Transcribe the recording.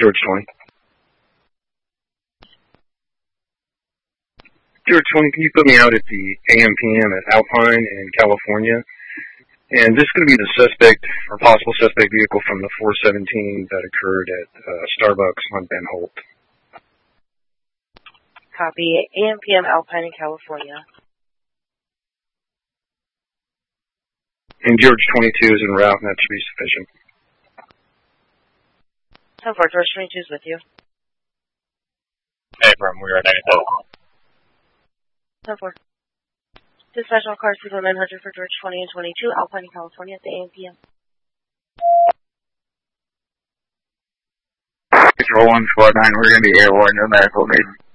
George 20. George 20, can you put me out at the AM/PM at Alpine in California? And this is going to be the suspect, or possible suspect vehicle from the 417 that occurred at Starbucks on Ben Holt. Copy. AM/PM Alpine in California. And George 22 is en route, and that should be sufficient. 10-4, George 22 is with you. Affirm, we are at 10-4. Dispatch on car signal 900 for George 20 and 22, Alpine, California at the AM/PM. Control 149, we're going to be airborne, no medical need.